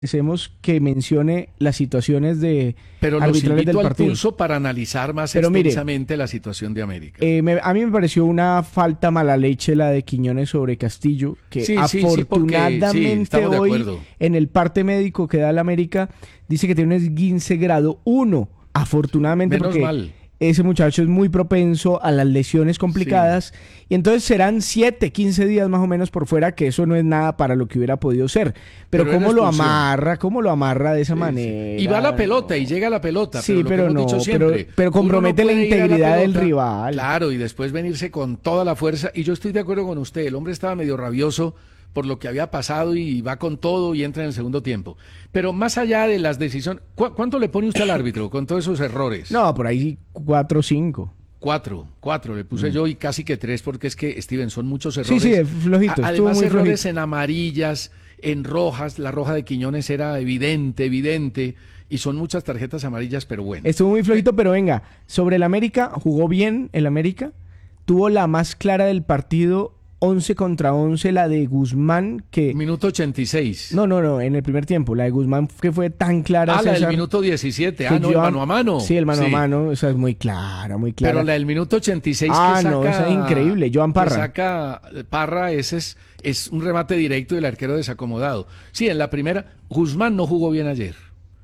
Hacemos que mencione las situaciones de Pero los arbitrales del invito al partido. pulso para analizar más Pero mire, extensamente la situación de América. a mí me pareció una falta mala leche la de Quiñones sobre Castillo, que Sí, sí, sí, porque sí, afortunadamente estamos de hoy acuerdo. en el parte médico que da el América dice que tiene un esguince grado 1. Afortunadamente, Menos porque mal. ese muchacho es muy propenso a las lesiones complicadas y entonces serán 7, 15 días más o menos por fuera, que eso no es nada para lo que hubiera podido ser. Pero Pero era cómo lo amarra de esa Sí, sí. manera. Y va la pelota, No. y llega la pelota. Sí, Pero, lo que pero hemos no, dicho siempre, pero uno compromete no la puede ir a integridad del pelota, rival. claro, y después venirse con toda la fuerza. Y yo estoy de acuerdo con usted. El hombre estaba medio rabioso por lo que había pasado y va con todo y entra en el segundo tiempo. Pero más allá de las decisiones, ¿cuánto le pone usted al árbitro con todos esos errores? No, por ahí 4 o 5. Cuatro le puse yo y casi que 3 porque es que, Steven, son muchos Sí, errores. sí, es flojito, estuvo Además, muy errores flojito. en amarillas, en rojas. La roja de Quiñones era evidente. Y son muchas tarjetas amarillas, pero bueno. Estuvo muy flojito, pero venga, sobre el América, jugó bien el América, tuvo la más clara del partido, 11 contra 11, la de Guzmán, que... Minuto 86. No, en el primer tiempo, la de Guzmán que fue tan clara, La del César, minuto 17. que No, el Joan- mano a mano. Sí, el mano a Sí. mano, esa es muy clara, muy clara. Pero la del minuto 86 Ah, que saca... no, esa es increíble, Joan Parra. Que saca Parra, ese es un remate directo del arquero desacomodado. Sí, en la primera, Guzmán no jugó bien ayer.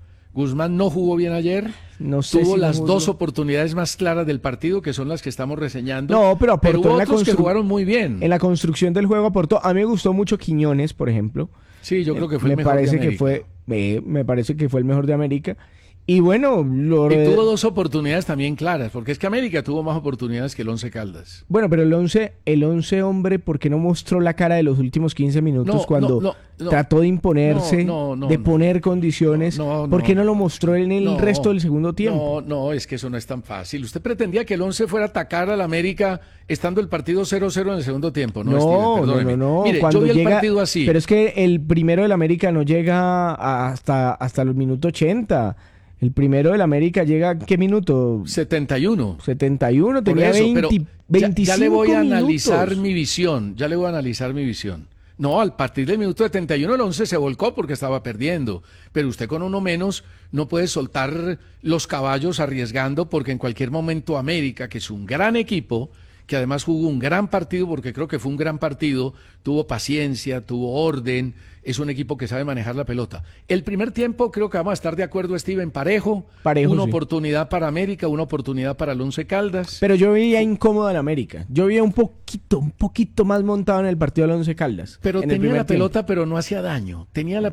No sé Tuvo si no las jugó. dos oportunidades más claras del partido, que son las que estamos reseñando. No, pero aportó hubo en la otros que constru- jugaron muy bien. En la construcción del juego aportó. A mí me gustó mucho Quiñones, por ejemplo. Sí, yo creo que fue el Me mejor de parece que América. me parece que fue el mejor de América. Y bueno, Y tuvo dos oportunidades también claras, porque es que América tuvo más oportunidades que el Once Caldas. bueno, pero el once hombre, ¿por qué no mostró la cara de los últimos 15 minutos No, cuando no. trató de imponerse, de poner condiciones? ¿Por qué no lo mostró en el No, resto del segundo tiempo? No, es que eso no es tan fácil. Usted pretendía que el Once fuera a atacar al América estando el partido 0-0 en el segundo tiempo, ¿no, Steven? No, Perdóneme. no. Mire, Cuando yo vi el llega, partido así. pero es que el primero del América no llega hasta los minutos 80. El primero del América llega, ¿qué minuto? 71. 71, Por tenía eso, 20, pero 25 ya le voy a analizar minutos. mi visión. No, al partir del minuto 71 el 11 se volcó porque estaba perdiendo. Pero usted con uno menos no puede soltar los caballos arriesgando porque en cualquier momento América, que es un gran equipo, que además jugó un gran partido, porque creo que fue un gran partido, tuvo paciencia, tuvo orden, es un equipo que sabe manejar la pelota. El primer tiempo creo que vamos a estar de acuerdo, Steven, parejo, una Sí. oportunidad para América, una oportunidad para el Once Caldas. Pero yo veía incómodo al América. Yo veía un poquito más montado en el partido del Once Caldas. Pero en el tenía primer la tiempo. pelota, pero no hacía daño.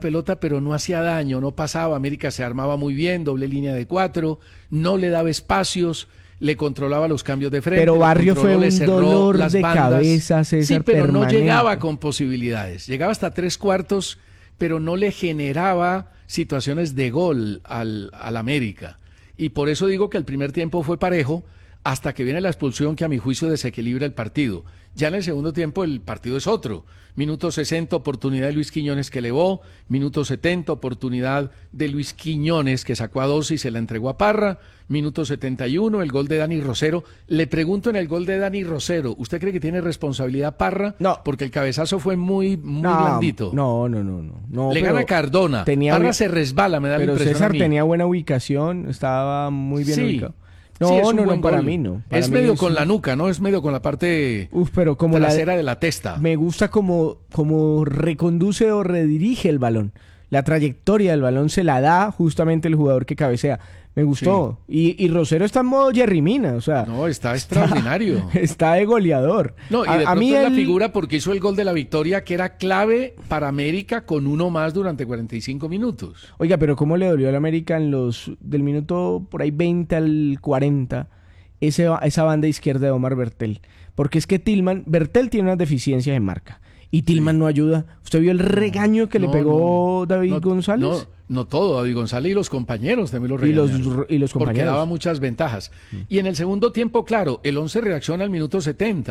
No pasaba. América se armaba muy bien, doble línea de 4, no le daba espacios, le controlaba los cambios de frente. Pero le Barrio controló, fue le un cerró dolor las de bandas. cabeza, César, Sí, pero no permanente. llegaba con posibilidades. Llegaba hasta 3/4, pero no le generaba situaciones de gol al América. Y por eso digo que el primer tiempo fue parejo, hasta que viene la expulsión que a mi juicio desequilibra el partido. Ya en el segundo tiempo el partido es otro. Minuto 60, oportunidad de Luis Quiñones que elevó. Minuto 70, oportunidad de Luis Quiñones que sacó a 12 y se la entregó a Parra. Minuto 71, el gol de Dani Rosero. Le pregunto en el gol de Dani Rosero, ¿usted cree que tiene responsabilidad Parra? No. Porque el cabezazo fue muy blandito. No. Le pero gana Cardona. tenía Parra buena- se resbala, me da la Pero impresión a César mí. tenía buena ubicación, estaba muy bien Sí. ubicado. Sí, es un No, buen para gol. mí no. Para Es mí medio es con un- la nuca, ¿no? Es medio con la parte pero como trasera de la testa. me gusta como reconduce o redirige el balón. La trayectoria del balón se la da justamente el jugador que cabecea. Me gustó. Y Rosero está en modo Jerry Mina, o sea, No, está extraordinario. está de goleador. No, y de a pronto mí es la él- figura porque hizo el gol de la victoria que era clave para América con uno más durante 45 minutos. Oiga, pero ¿cómo le dolió al América del minuto por ahí 20 al 40 esa banda izquierda de Omar Bertel? Porque es que Bertel tiene unas deficiencias en marca y Tillman no ayuda. ¿Usted vio el regaño que le pegó David González? No todo, David González y los compañeros también lo Y los regañaron. compañeros. Porque daba muchas ventajas. Y en el segundo tiempo, claro, el 11 reacciona al minuto 70,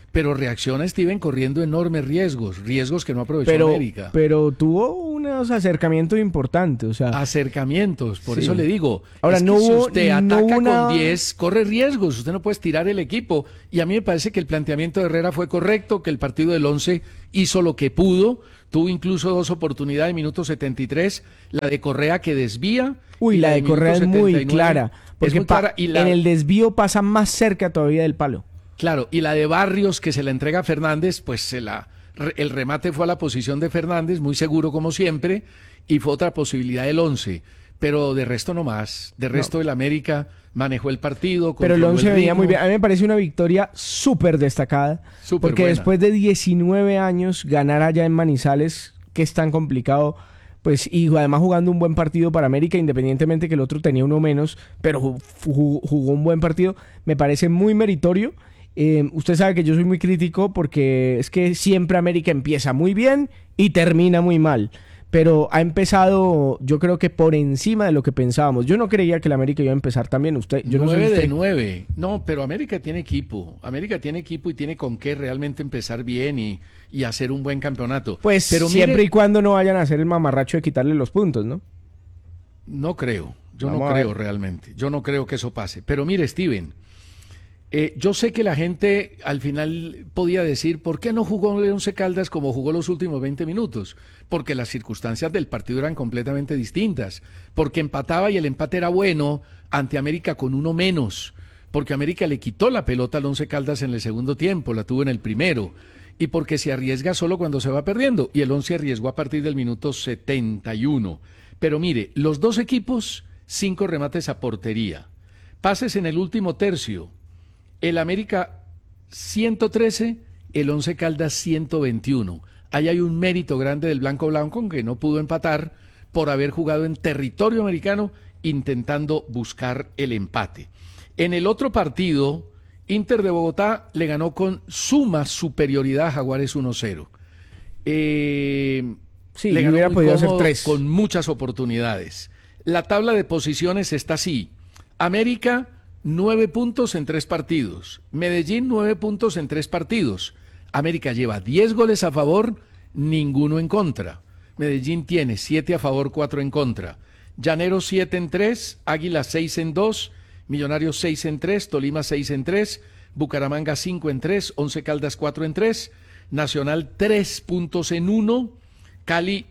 pero reacciona Steven corriendo enormes riesgos que no aprovechó América. Pero tuvo unos acercamientos importantes, o sea... Acercamientos, por Sí. eso le digo. Ahora, es que no si hubo- usted no ataca hubo una- con 10, corre riesgos, usted no puede estirar el equipo. Y a mí me parece que el planteamiento de Herrera fue correcto, que el partido del 11 hizo lo que pudo, tuvo incluso 2 oportunidades, minuto 73, la de Correa que desvía. Uy, y la de minuto Correa es muy 79, clara, porque muy clara, y en el desvío pasa más cerca todavía del palo. Claro, y la de Barrios que se la entrega a Fernández, pues el remate fue a la posición de Fernández, muy seguro como siempre, y fue otra posibilidad del 11. Pero de resto no más. De resto el América manejó el partido. Pero el controló 11 venía ritmo. muy bien. A mí me parece una victoria súper destacada. Súper Porque buena. después de 19 años, ganar allá en Manizales, que es tan complicado, pues, y además jugando un buen partido para América, independientemente que el otro tenía uno menos, pero jugó un buen partido, me parece muy meritorio. Usted sabe que yo soy muy crítico porque es que siempre América empieza muy bien y termina muy mal. Pero ha empezado, yo creo que por encima de lo que pensábamos. Yo no creía que el América iba a empezar también. Yo no sé 9 de usted. 9. No, pero América tiene equipo. América tiene equipo y tiene con qué realmente empezar bien y hacer un buen campeonato. Pues pero siempre mire, y cuando no vayan a hacer el mamarracho de quitarle los puntos, ¿no? no creo. Yo Vamos no a ver. creo realmente. Yo no creo que eso pase. Pero mire, Steven. Yo sé que la gente al final podía decir, ¿por qué no jugó el Once Caldas como jugó los últimos 20 minutos? Porque las circunstancias del partido eran completamente distintas. Porque empataba y el empate era bueno ante América con uno menos. Porque América le quitó la pelota al Once Caldas en el segundo tiempo, la tuvo en el primero. Y porque se arriesga solo cuando se va perdiendo. Y el Once arriesgó a partir del minuto 71. Pero mire, los dos equipos, 5 remates a portería. Pases en el último tercio. El América 113, el Once Caldas 121. Ahí hay un mérito grande del Blanco Blanco que no pudo empatar por haber jugado en territorio americano intentando buscar el empate. En el otro partido, Inter de Bogotá le ganó con suma superioridad a Jaguares 1-0. Sí, Le ganó hubiera muy podido hacer cómodo, 3. con muchas oportunidades. La tabla de posiciones está así. América 9 puntos en 3 partidos. Medellín 9 puntos en 3 partidos. América lleva 10 goles a favor, ninguno en contra. Medellín tiene 7 a favor, 4 en contra. Llaneros 7 en 3, Águila 6 en 2, Millonarios 6 en 3, Tolima 6 en 3, Bucaramanga 5 en 3, Once Caldas 4 en 3, Nacional 3 puntos en 1, Cali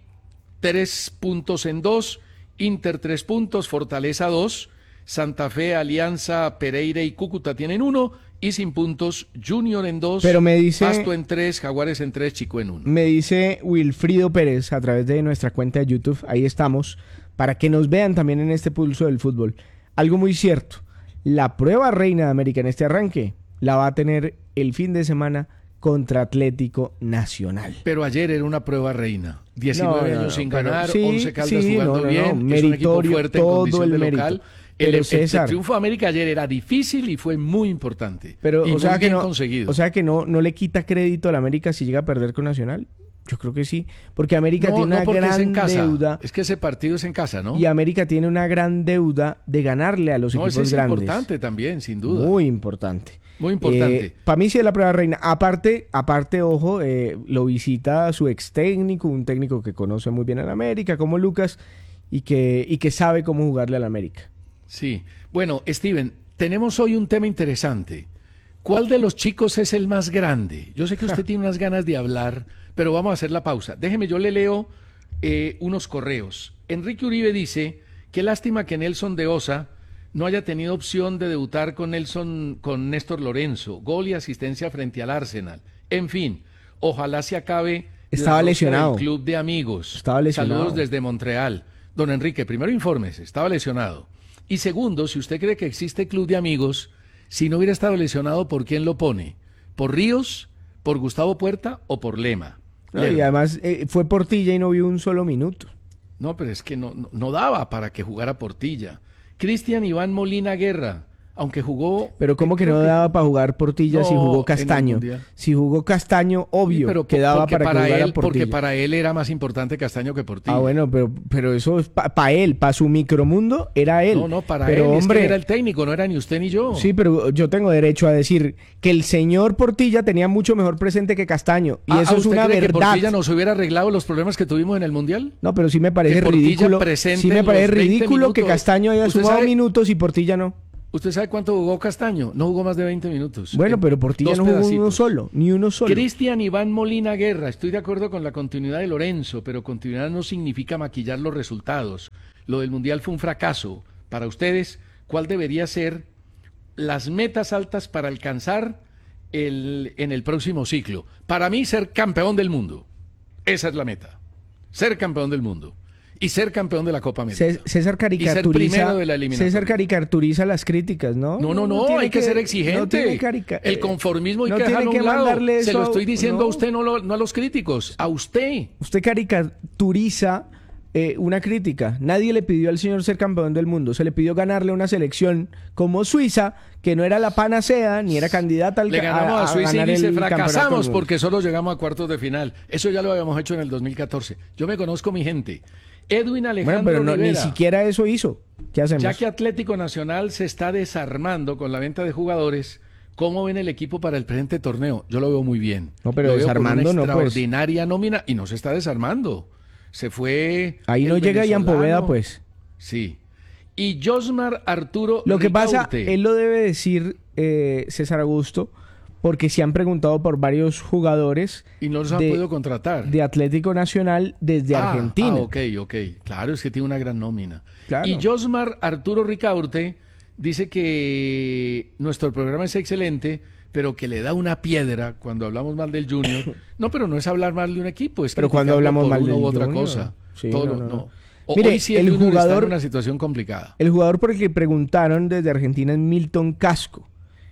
3 puntos en 2, Inter 3 puntos, Fortaleza 2, Santa Fe, Alianza, Pereira y Cúcuta tienen 1 y sin puntos Junior en 2, Pero me dice- Pasto en 3, Jaguares en 3, Chico en 1. Me dice Wilfrido Pérez a través de nuestra cuenta de YouTube, ahí estamos, para que nos vean también en este pulso del fútbol. Algo muy cierto, la prueba reina de América en este arranque la va a tener el fin de semana contra Atlético Nacional. Pero ayer era una prueba reina. 19 años sin pero ganar, sí, 11 Caldas sí, jugando bien, es un equipo meritorio, fuerte en todo condición el de mérito. local. Pero El César, triunfo de América ayer era difícil y fue muy importante. pero y o sea muy que bien no, conseguido. o sea que no le quita crédito a la América si llega a perder con Nacional. Yo creo que sí, porque América tiene una porque es en gran casa. deuda. Es que ese partido es en casa, ¿no? Y América tiene una gran deuda de ganarle a los No, equipos ese es grandes. importante también, sin duda. Muy importante. Muy importante. Para mí sí es la prueba reina. Aparte, ojo, lo visita su ex técnico, un técnico que conoce muy bien a la América, como Lucas, y que sabe cómo jugarle a la América. Sí. Bueno, Steven, tenemos hoy un tema interesante. ¿Cuál de los chicos es el más grande? Yo sé que usted tiene unas ganas de hablar, pero vamos a hacer la pausa. Déjeme, yo le leo unos correos. Enrique Uribe dice, qué lástima que Nelson de Osa no haya tenido opción de debutar con Néstor Lorenzo, gol y asistencia frente al Arsenal. En fin, ojalá se acabe Estaba la rosca lesionado. del club de amigos. Estaba lesionado. Saludos desde Montreal. Don Enrique, primero infórmese, estaba lesionado. Y segundo, si usted cree que existe club de amigos, si no hubiera estado lesionado, ¿por quién lo pone? ¿Por Ríos, por Gustavo Puerta o por Lema? ¿No? Y además fue Portilla y no vio un solo minuto. No, pero es que no daba para que jugara Portilla. Cristian Iván Molina Guerra. aunque jugó... Pero ¿cómo que no daba para jugar Portilla si jugó Castaño? Si jugó Castaño, obvio, pero que daba para que jugara Portilla. Porque para él era más importante Castaño que Portilla. Ah, bueno, pero eso es para él, para su micromundo, era él. No, para pero, él, hombre, es que él era el técnico, no era ni usted ni yo. Sí, pero yo tengo derecho a decir que el señor Portilla tenía mucho mejor presente que Castaño, y eso es una ¿Usted cree verdad. que Portilla nos hubiera arreglado los problemas que tuvimos en el Mundial? No, pero sí me parece ridículo. Sí me parece ridículo que Castaño haya sumado minutos y Portilla no. ¿Usted sabe cuánto jugó Castaño? No jugó más de 20 minutos. Bueno, pero Portilla no jugó ni uno solo. Cristian Iván Molina Guerra. Estoy de acuerdo con la continuidad de Lorenzo, pero continuidad no significa maquillar los resultados. Lo del Mundial fue un fracaso. Para ustedes, ¿cuál debería ser las metas altas para alcanzar en el próximo ciclo? Para mí, ser campeón del mundo. Esa es la meta. Ser campeón del mundo. Y ser campeón de la Copa América. César caricaturiza, y ser primero de la eliminatoria. César caricaturiza las críticas, ¿no? No, hay que ser exigente. El conformismo hay que dejarlo a un lado. Se lo estoy diciendo a usted, no a los críticos. A usted. Usted caricaturiza una crítica. Nadie le pidió al señor ser campeón del mundo. Se le pidió ganarle una selección como Suiza, que no era la panacea, ni era candidata al Le ganamos a Suiza y dice, fracasamos porque solo llegamos a cuartos de final. Eso ya lo habíamos hecho en el 2014. Yo me conozco mi gente. Edwin Alejandro Rivera, ni Rivera, siquiera eso hizo. ¿Qué hacemos? Ya que Atlético Nacional se está desarmando con la venta de jugadores, ¿cómo ven el equipo para el presente torneo? Yo lo veo muy bien. No, pero desarmando no, pues. Extraordinaria nómina y no se está desarmando. Se fue. Ahí no llega Ian Poveda, pues. Sí. Y Josmar Arturo Lo que Ricaurte. pasa, él lo debe decir, César Augusto, porque se han preguntado por varios jugadores y no los han podido contratar de Atlético Nacional desde Argentina. Ok. Claro, es que tiene una gran nómina. Claro. Y Josmar Arturo Ricaurte dice que nuestro programa es excelente, pero que le da una piedra cuando hablamos mal del Junior. No, pero no es hablar mal de un equipo, es pero cuando hablamos mal del otra Junior, cosa. Sí, Todo, no. Mire, hoy sí el jugador está en una situación complicada. El jugador por el que preguntaron desde Argentina es Milton Casco.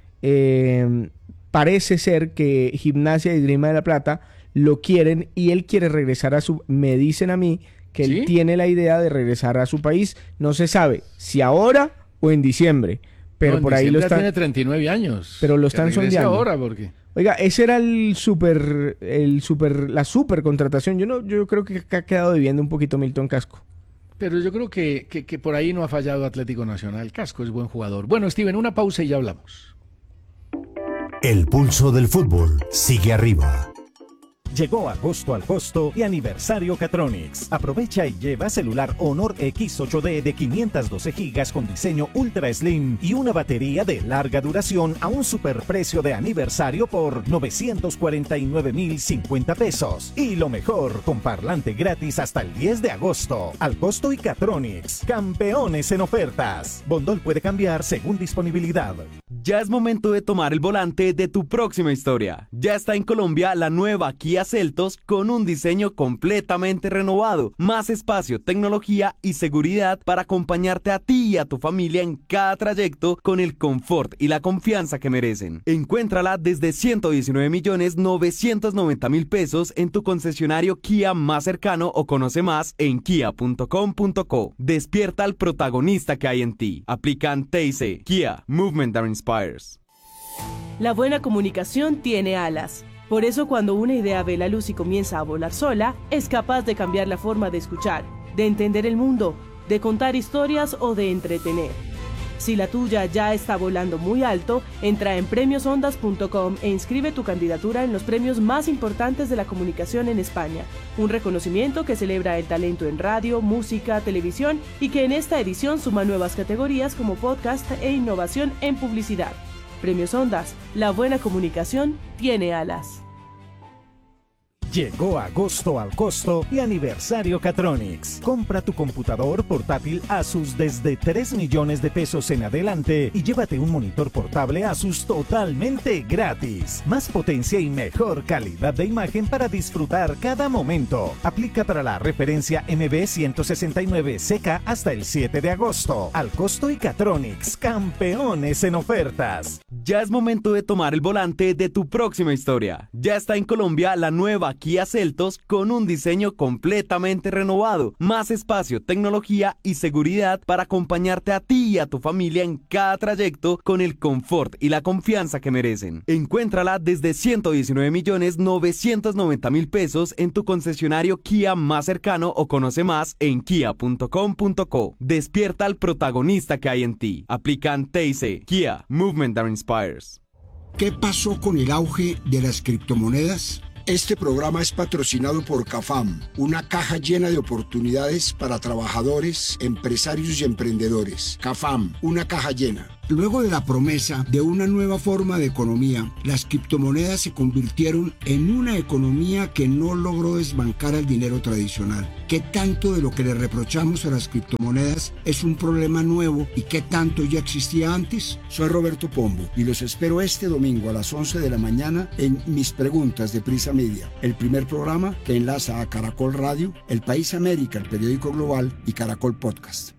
Parece ser que Gimnasia y Esgrima de la Plata lo quieren y él quiere regresar a su... Me dicen a mí que él tiene la idea de regresar a su país. No se sabe si ahora o en diciembre. Pero por ahí lo están... tiene 39 años. Pero lo están sondeando. Ahora, porque... Oiga, ese era la super contratación. Yo creo que ha quedado debiendo un poquito Milton Casco. Pero yo creo que por ahí no ha fallado Atlético Nacional. Casco es buen jugador. Bueno, Steven, una pausa y ya hablamos. El pulso del fútbol sigue arriba. Llegó agosto al costo y aniversario Catronics. Aprovecha y lleva celular Honor X8D de 512 GB con diseño Ultra Slim y una batería de larga duración a un superprecio de aniversario por 949,050 pesos. Y lo mejor, con parlante gratis hasta el 10 de agosto. Al costo y Catronics, campeones en ofertas. Bondol puede cambiar según disponibilidad. Ya es momento de tomar el volante de tu próxima historia. Ya está en Colombia la nueva Kia Seltos con un diseño completamente renovado, más espacio, tecnología y seguridad para acompañarte a ti y a tu familia en cada trayecto con el confort y la confianza que merecen. Encuéntrala desde 119,990,000 pesos en tu concesionario Kia más cercano o conoce más en kia.com.co. Despierta al protagonista que hay en ti. Aplican TIC. Kia, Movement that Inspires. La buena comunicación tiene alas. Por eso cuando una idea ve la luz y comienza a volar sola, es capaz de cambiar la forma de escuchar, de entender el mundo, de contar historias o de entretener. Si la tuya ya está volando muy alto, entra en premiosondas.com e inscribe tu candidatura en los premios más importantes de la comunicación en España. Un reconocimiento que celebra el talento en radio, música, televisión y que en esta edición suma nuevas categorías como podcast e innovación en publicidad. Premios Ondas, la buena comunicación tiene alas. Llegó agosto al costo y aniversario Catronics. Compra tu computador portátil Asus desde 3 millones de pesos en adelante y llévate un monitor portable Asus totalmente gratis. Más potencia y mejor calidad de imagen para disfrutar cada momento. Aplica para la referencia MB169CK hasta el 7 de agosto. Al costo y Catronics, campeones en ofertas. Ya es momento de tomar el volante de tu próxima historia. Ya está en Colombia la nueva Kia Kia Seltos con un diseño completamente renovado, más espacio, tecnología y seguridad para acompañarte a ti y a tu familia en cada trayecto con el confort y la confianza que merecen. Encuéntrala desde 119.990.000 pesos en tu concesionario Kia más cercano o conoce más en kia.com.co. Despierta al protagonista que hay en ti. Aplican TIC. Kia, Movement that Inspires. ¿Qué pasó con el auge de las criptomonedas? Este programa es patrocinado por CAFAM, una caja llena de oportunidades para trabajadores, empresarios y emprendedores. CAFAM, una caja llena. Luego de la promesa de una nueva forma de economía, las criptomonedas se convirtieron en una economía que no logró desbancar al dinero tradicional. ¿Qué tanto de lo que le reprochamos a las criptomonedas es un problema nuevo y qué tanto ya existía antes? Soy Roberto Pombo y los espero este domingo a las 11 de la mañana en Mis Preguntas de Prisa Media, el primer programa que enlaza a Caracol Radio, El País América, el periódico global y Caracol Podcast.